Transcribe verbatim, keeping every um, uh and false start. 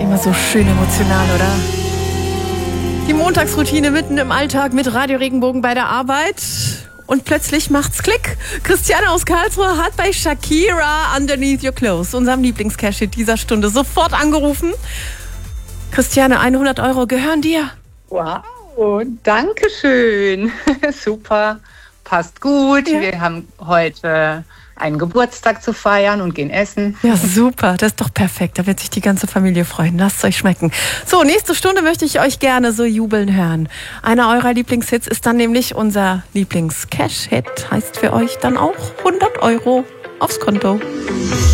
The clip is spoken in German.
Immer so schön emotional, oder? Die Montagsroutine mitten im Alltag mit Radio Regenbogen bei der Arbeit. Und plötzlich macht's Klick. Christiane aus Karlsruhe hat bei Shakira Underneath Your Clothes, unserem Lieblingscash-Hit dieser Stunde, sofort angerufen. Christiane, hundert Euro gehören dir. Wow, danke schön. Super, passt gut. Ja. Wir haben heute einen Geburtstag zu feiern und gehen essen. Ja, super. Das ist doch perfekt. Da wird sich die ganze Familie freuen. Lasst es euch schmecken. So, nächste Stunde möchte ich euch gerne so jubeln hören. Einer eurer Lieblingshits ist dann nämlich unser Lieblings-Cash-Hit. Heißt für euch dann auch hundert Euro aufs Konto.